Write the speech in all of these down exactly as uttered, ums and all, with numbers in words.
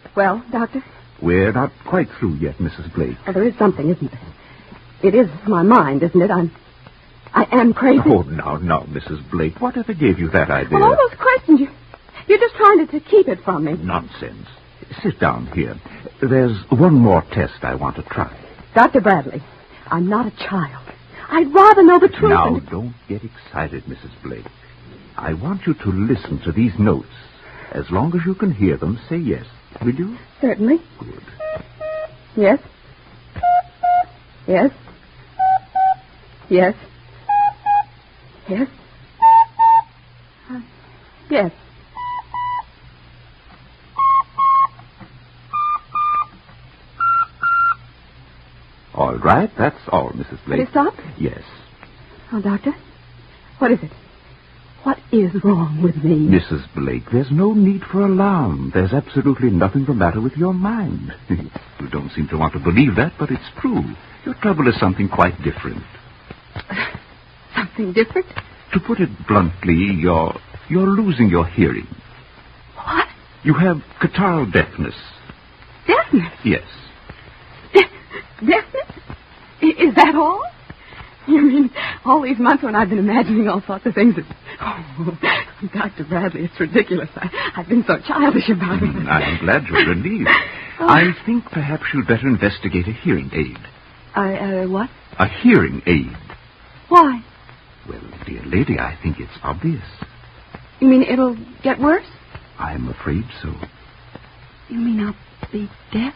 Well, Doctor? We're not quite through yet, Missus Blake. Oh, there is something, isn't there? It is my mind, isn't it? I'm... I am crazy. Oh, now, now, Missus Blake. Whatever gave you that idea? Well, all those questions, you... You're just trying to, to keep it from me. Nonsense. Sit down here. There's one more test I want to try. Doctor Bradley, I'm not a child. I'd rather know the truth. Now, and... don't get excited, Missus Blake. I want you to listen to these notes. As long as you can hear them, say yes. Will you? Certainly. Good. Yes. Yes. Yes. Yes. Uh, yes. All right, that's all, Missus Blake. Did it stop? Yes. Oh, Doctor, what is it? What is wrong with me? Missus Blake, there's no need for alarm. There's absolutely nothing the matter with your mind. You don't seem to want to believe that, but it's true. Your trouble is something quite different. Something different? To put it bluntly, you're, you're losing your hearing. What? You have catarrhal deafness. Deafness? Yes. De- deafness? I- is that all? You mean all these months when I've been imagining all sorts of things that... Oh, Doctor Bradley, it's ridiculous. I, I've been so childish about it. I'm glad you're relieved. Oh. I think perhaps you'd better investigate a hearing aid. I, uh, what? A hearing aid. Why? Well, dear lady, I think it's obvious. You mean it'll get worse? I'm afraid so. You mean I'll be deaf?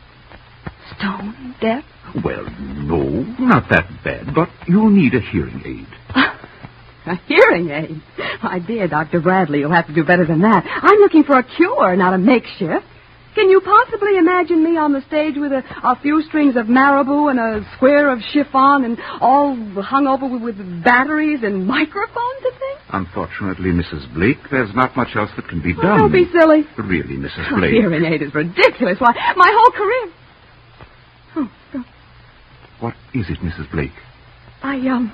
Stone deaf? Well, no, not that bad, but you'll need a hearing aid. A hearing aid? My dear Doctor Bradley, you'll have to do better than that. I'm looking for a cure, not a makeshift. Can you possibly imagine me on the stage with a, a few strings of marabou and a square of chiffon and all hung over with, with batteries and microphones and things? Unfortunately, Missus Blake, there's not much else that can be done. Oh, don't be silly. Really, Missus A Blake. hearing aid is ridiculous. Why, my whole career... Oh, oh. What is it, Missus Blake? I, um...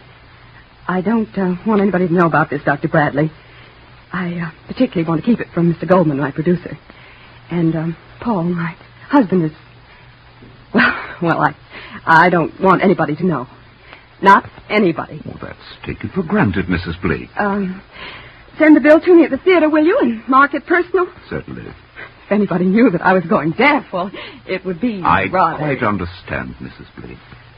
I don't uh, want anybody to know about this, Doctor Bradley. I uh, particularly want to keep it from Mister Goldman, my producer. And, um, Paul, my husband is... Well, well, I I don't want anybody to know. Not anybody. Well, that's taken for granted, Missus Blake. Um, send the bill to me at the theater, will you, and mark it personal? Certainly. If anybody knew that I was going deaf, well, it would be I rather... quite understand, Missus Blake.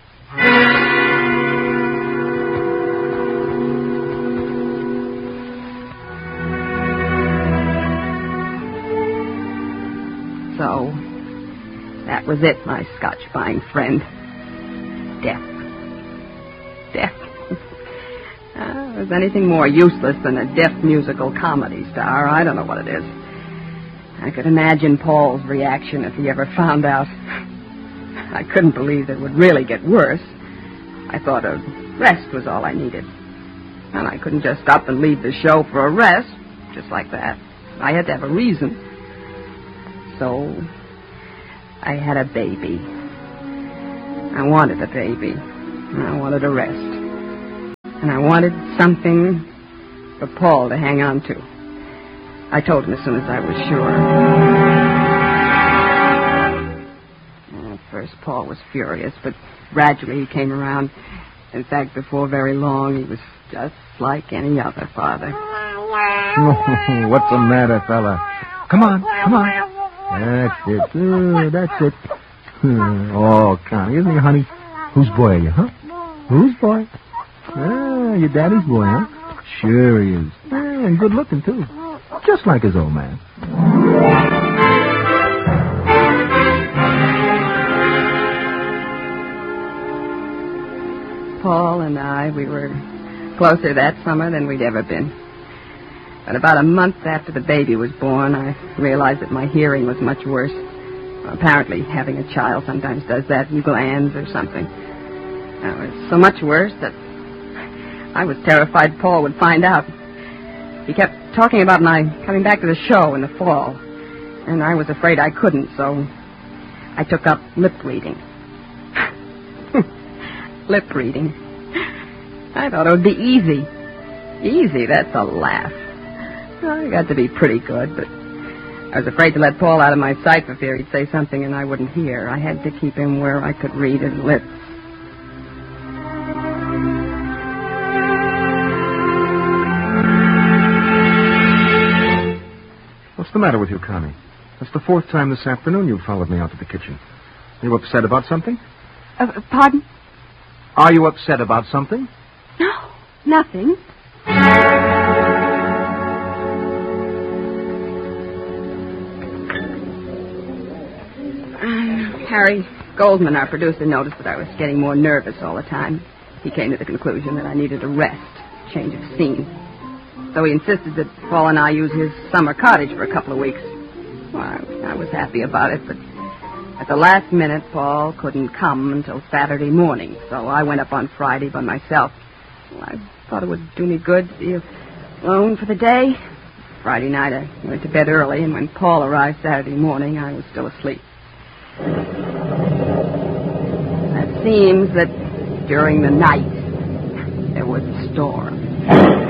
So, that was it, my Scotch-buying friend. Death. Death. uh, if there's anything more useless than a deaf musical comedy star, I don't know what it is. I could imagine Paul's reaction if he ever found out. I couldn't believe that it would really get worse. I thought a rest was all I needed. And I couldn't just up and leave the show for a rest, just like that. I had to have a reason. So, I had a baby. I wanted a baby. And I wanted a rest. And I wanted something for Paul to hang on to. I told him as soon as I was sure. At first, Paul was furious, but gradually he came around. In fact, before very long, he was just like any other father. What's the matter, fella? Come on, come on. That's it. Uh, that's it. Oh, come. Isn't he, honey? Whose boy are you, huh? Whose boy? Ah, your daddy's boy, huh? Sure he is. Ah, and good looking, too. Just like his old man. Paul and I, we were closer that summer than we'd ever been. But about a month after the baby was born, I realized that my hearing was much worse. Apparently, having a child sometimes does that in glands or something. It was so much worse that I was terrified Paul would find out. He kept talking about my coming back to the show in the fall, and I was afraid I couldn't, so I took up lip reading. Lip reading. I thought it would be easy. Easy, that's a laugh. Well, I got to be pretty good, but I was afraid to let Paul out of my sight for fear he'd say something and I wouldn't hear. I had to keep him where I could read his lips. What's the matter with you, Connie? That's the fourth time this afternoon you've followed me out to the kitchen. Are you upset about something? Uh, pardon? Are you upset about something? No, nothing. Harry Goldman, our producer, noticed that I was getting more nervous all the time. He came to the conclusion that I needed a rest, change of scene. So he insisted that Paul and I use his summer cottage for a couple of weeks. Well, I, I was happy about it, but at the last minute, Paul couldn't come until Saturday morning, so I went up on Friday by myself. Well, I thought it would do me good to be alone for the day. Friday night, I went to bed early, and when Paul arrived Saturday morning, I was still asleep. It seems that during the night, there was a storm.